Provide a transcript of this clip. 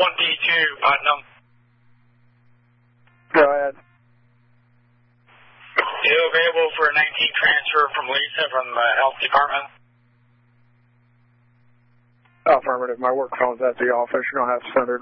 Putnam. Go ahead. You available for a 19 transfer from Lisa from the health department? Affirmative. My work phone's at the office. You're going to have to send her